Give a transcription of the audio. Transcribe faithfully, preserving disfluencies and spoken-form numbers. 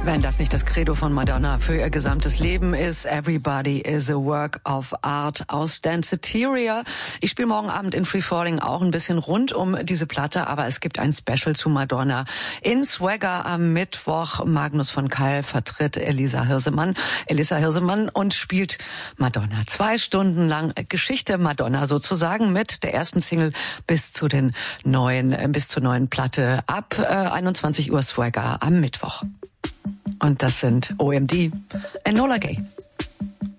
Wenn das nicht das Credo von Madonna für ihr gesamtes Leben ist, Everybody is a Work of Art aus Danceteria. Ich spiele morgen Abend in Free Falling auch ein bisschen rund um diese Platte, aber es gibt ein Special zu Madonna in Swagger am Mittwoch. Magnus von Keil vertritt Elisa Hirsemann, Elisa Hirsemann und spielt Madonna. Zwei Stunden lang Geschichte Madonna sozusagen mit der ersten Single bis zu den neuen, bis zur neuen Platte ab äh, einundzwanzig Uhr Swagger am Mittwoch. Und das sind O M D, Enola Gay.